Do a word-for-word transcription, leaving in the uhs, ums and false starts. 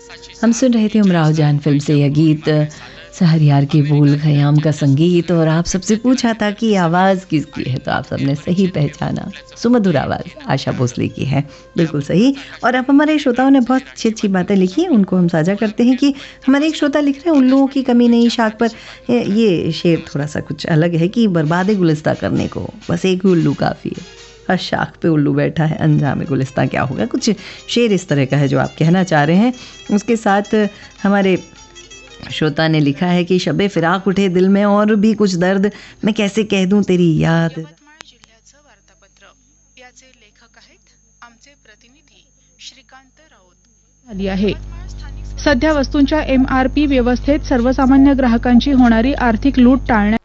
हम सुन रहे थे उमराव जान फिल्म से यह गीत, सहरयार की बोल खयाम का संगीत। और आप सबसे पूछा था कि आवाज़ किसकी है, तो आप सबने सही पहचाना, सुमधुर आवाज़ आशा भोसले की है, बिल्कुल सही। और अब हमारे श्रोताओं ने बहुत अच्छी अच्छी बातें लिखी हैं, उनको हम साझा करते हैं कि हमारे एक श्रोता लिख रहे हैं, उल्लुओं की कमी नहीं शाख पर। ये शेर थोड़ा सा कुछ अलग है कि बर्बाद गुलिस्ता करने को बस एक ही उल्लू काफ़ी है, हर शाख पे उल्लू बैठा है, अंजाम गुलिस्तां क्या होगा। कुछ शेर इस तरह का है जो आप कहना चाह रहे हैं। उसके साथ हमारे श्रोता ने लिखा है कि शबे फिराक उठे दिल में और भी कुछ दर्द, मैं कैसे कह दूं तेरी याद। यवतमाळ जिल्ह्याचं वार्तापत्र, याचे लेखक आहेत आमचे प्रतिनिधी श्रीकांत राऊत। आली आहे सध्या वस्तूंच्या एम आर पी व्यवस्थेत सर्वसामान्य ग्राहकांची होणारी आर्थिक लूट टाळण्यात